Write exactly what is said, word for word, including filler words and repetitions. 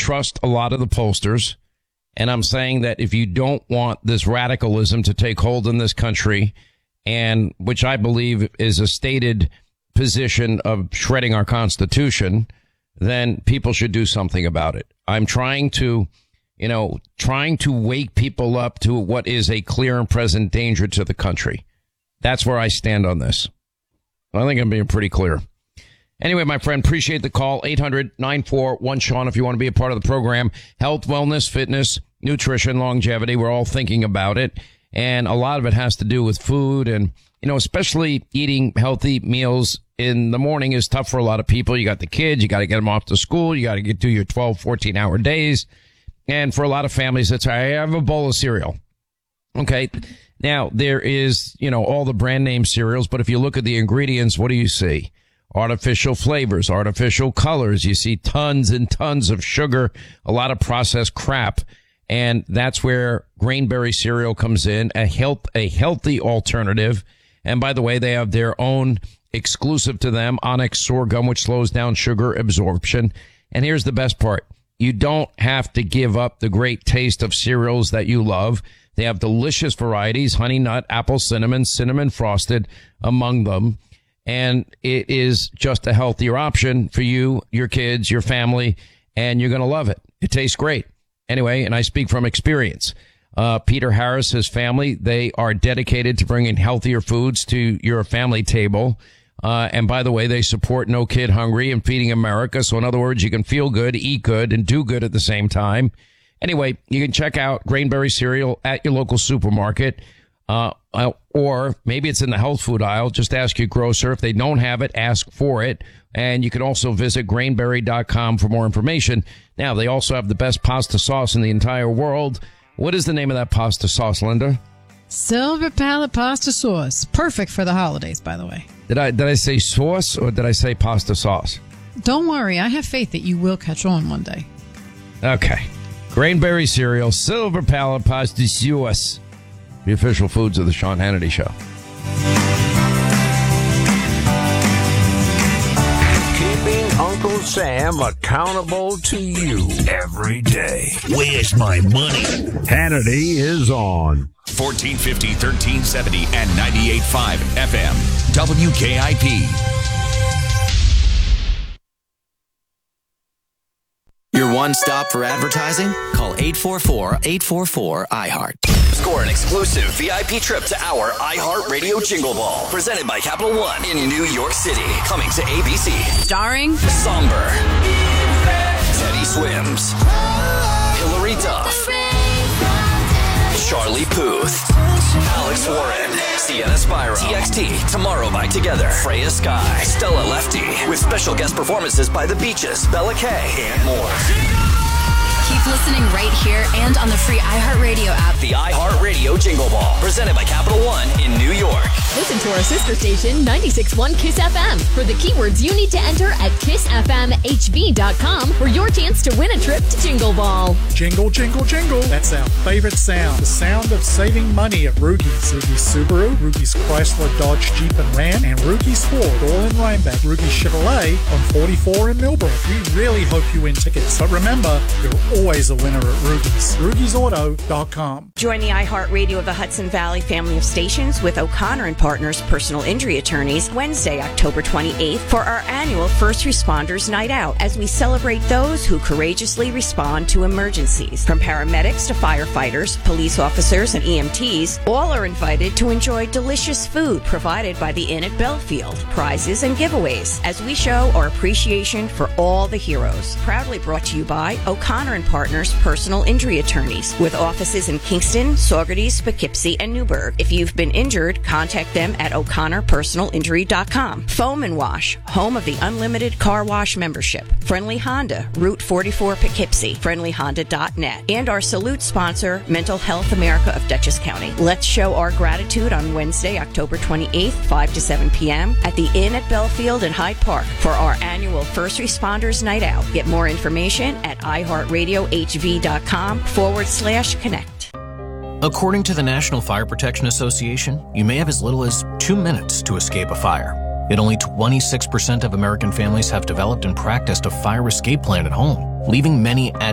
trust a lot of the pollsters. And I'm saying that if you don't want this radicalism to take hold in this country, and which I believe is a stated position of shredding our Constitution, then people should do something about it. I'm trying to, you know, trying to wake people up to what is a clear and present danger to the country. That's where I stand on this. I think I'm being pretty clear. Anyway, my friend, appreciate the call. eight hundred nine four one Sean if you want to be a part of the program. Health, wellness, fitness, nutrition, longevity. We're all thinking about it. And a lot of it has to do with food. And, you know, especially eating healthy meals in the morning is tough for a lot of people. You got the kids. You got to get them off to school. You got to get to your twelve, fourteen hour days. And for a lot of families, it's, I have a bowl of cereal. Okay. Now, there is, you know, all the brand name cereals. But if you look at the ingredients, what do you see? Artificial flavors, artificial colors. You see tons and tons of sugar, a lot of processed crap. And that's where Grainberry cereal comes in, a health, a healthy alternative. And by the way, they have their own exclusive to them, Onyx sorghum, which slows down sugar absorption. And here's the best part. You don't have to give up the great taste of cereals that you love. They have delicious varieties, honey nut, apple cinnamon, cinnamon frosted among them. And it is just a healthier option for you, your kids, your family, and you're going to love it. It tastes great. Anyway, and I speak from experience. Uh, Peter Harris, his family, they are dedicated to bringing healthier foods to your family table. Uh, and by the way, they support No Kid Hungry and Feeding America. So in other words, you can feel good, eat good, and do good at the same time. Anyway, you can check out Grainberry cereal at your local supermarket. Uh, or maybe it's in the health food aisle. Just ask your grocer. If they don't have it, ask for it. And you can also visit grainberry dot com for more information. Now, they also have the best pasta sauce in the entire world. What is the name of that pasta sauce, Linda? Silver Palette Pasta Sauce. Perfect for the holidays, by the way. Did I did I say sauce or did I say pasta sauce? Don't worry. I have faith that you will catch on one day. Okay. Grainberry cereal, Silver Palette Pasta Sauce. The official foods of the Sean Hannity Show. Keeping Uncle Sam accountable to you every day. Where's my money? Hannity is on. fourteen fifty, thirteen seventy, and ninety-eight point five F M. W K I P. Your one stop for advertising? Call eight four four, eight four four, I heart. Score an exclusive V I P trip to our iHeartRadio Jingle Ball, presented by Capital One in New York City. Coming to A B C. Starring Somber, Teddy Swims, Hillary Duff, Charlie Puth, Alex Warren, Sienna Spyro, T X T, Tomorrow by Together, Freya Sky, Stella Lefty, with special guest performances by The Beaches, Bella Kay, and more. Keep listening right here and on the free iHeartRadio app. The iHeartRadio Jingle Ball, presented by Capital One in New York. Listen to our sister station, ninety-six point one Kiss F M, for the keywords you need to enter at kiss f m h v dot com for your chance to win a trip to Jingle Ball. Jingle, jingle, jingle. That's our favorite sound. The sound of saving money at Rugies. Rugies Subaru, Rugies Chrysler, Dodge, Jeep, and Ram, and Rugies Ford, all in Rhinebeck. Rugies Chevrolet on forty-four in Millbrook. We really hope you win tickets. But remember, you're always a winner at Rugies. Rugies Auto dot com. Join the iHeartRadio of the Hudson Valley family of stations with O'Connor and Partners Personal Injury Attorneys Wednesday, October twenty-eighth for our annual First Responders Night Out as we celebrate those who courageously respond to emergencies. From paramedics to firefighters, police officers, and E M Ts, all are invited to enjoy delicious food provided by the Inn at Belfield, prizes and giveaways as we show our appreciation for all the heroes. Proudly brought to you by O'Connor and Partners Personal Injury Attorneys with offices in Kingston, Saugerties, Poughkeepsie, and Newburgh. If you've been injured, contact them at o'connor personal injury dot com. Foam and Wash, home of the unlimited car wash membership. Friendly Honda, Route forty-four, Poughkeepsie, friendly honda dot net. And our salute sponsor, Mental Health America of Dutchess County. Let's show our gratitude on Wednesday, October twenty-eighth, five to seven p.m. at the Inn at Belfield in Hyde Park for our annual First Responders Night Out. Get more information at iHeartRadioHV.com forward slash connect. According to the National Fire Protection Association, you may have as little as two minutes to escape a fire. Yet only twenty-six percent of American families have developed and practiced a fire escape plan at home, leaving many at